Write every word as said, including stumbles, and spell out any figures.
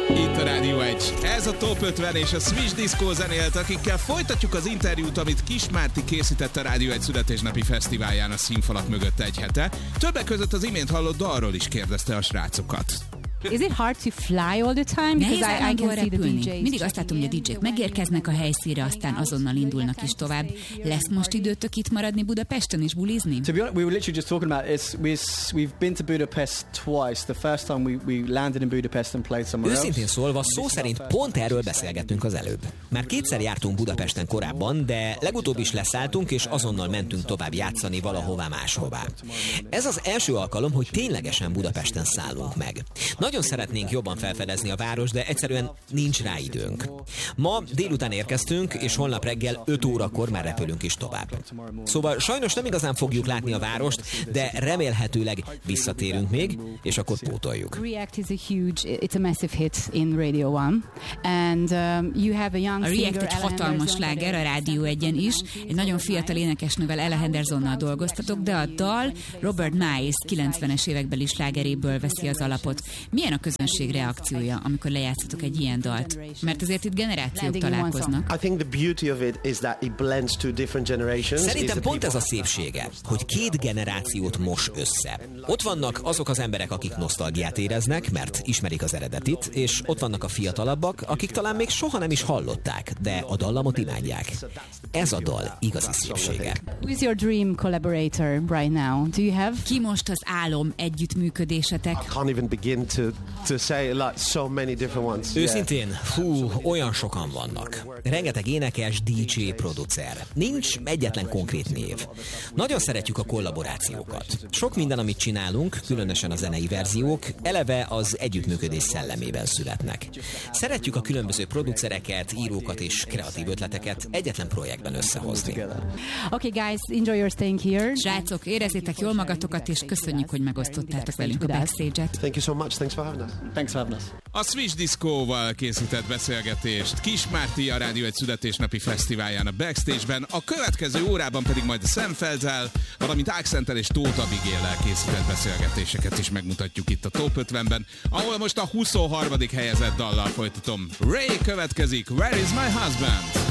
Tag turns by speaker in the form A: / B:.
A: Itt a Rádió egy. Ez a Top ötven és a Swiss Disco zenélt, akikkel folytatjuk az interjút, amit Kiss Márti készített a Rádió egy születésnapi fesztiválján a színfalak mögött egy hete. Többek között az imént hallott dalról is kérdezte a srácokat.
B: Is it hard to fly all the time?
C: Nehéz állandóan repülni. Mindig azt látom, hogy a dé jék megérkeznek a helyszínre, aztán azonnal indulnak is tovább. Lesz most időtök itt maradni Budapesten és bulizni?
D: To be honest, we were literally just talking about it. It's, we've been to Budapest twice. The first time we, we landed in Budapest and played somewhere else.
E: Őszintén szólva, szó szerint pont erről beszélgettünk az előbb. Már kétszer jártunk Budapesten korábban, de legutóbb is leszálltunk, és azonnal mentünk tovább játszani valahová máshová. Ez az első alkalom, hogy ténylegesen Budapesten szállunk meg. Nagyon szeretnénk jobban felfedezni a város, de egyszerűen nincs rá időnk. Ma délután érkeztünk, és holnap reggel öt órakor már repülünk is tovább. Szóval sajnos nem igazán fogjuk látni a várost, de remélhetőleg visszatérünk még, és akkor pótoljuk.
B: React is a huge, it's a massive hit in Radio One, and um, you have a young
C: a
B: singer.
C: React egy hatalmas sláger a Rádió egyen is, egy nagyon fiatal énekesnővel, Ella Hendersonnal dolgoztatok, de a dal Robert Miles kilencvenes évekbeli slágeréből veszi az alapot. Milyen a közönség reakciója, amikor lejátszotok egy ilyen dalt? Mert azért itt generációk találkoznak.
E: Szerintem pont ez a szépsége, hogy két generációt mos össze. Ott vannak azok az emberek, akik nosztalgiát éreznek, mert ismerik az eredetit, és ott vannak a fiatalabbak, akik talán még soha nem is hallották, de a dallamot imádják. Ez a dal igazi szépsége.
B: Who is your dream collaborator right now? Do you have?
C: Ki most az álom együttműködésetek?
F: Can't even begin to to say like so many different ones.
E: Őszintén, fú, olyan sokan vannak. Rengeteg énekes, dé jé, producer. Nincs egyetlen konkrét név. Nagyon szeretjük a kollaborációkat. Sok minden, amit csinálunk, különösen a zenei verziók, eleve az együttműködés szellemében születnek. Szeretjük a különböző producereket, írókat és kreatív ötleteket egyetlen projektben összehozni.
B: Okay guys, enjoy your staying here.
C: Srácok, érezzétek jól magatokat, és köszönjük, hogy megosztottátok velünk a backstage-et.
F: Thank you so much. Thanks for having us.
D: Thanks for having us.
A: A Swiss Disco-val készített beszélgetést Kiss Márti a Rádió egy születésnapi fesztiválján a backstage-ben, a következő órában pedig majd a Sam Feldszel, valamint Accenttel és Tóth Abigaillel készített beszélgetéseket is megmutatjuk itt a Top ötvenben, ahol most a huszonharmadik helyezett dallal folytatom. Ray következik, Where is my husband?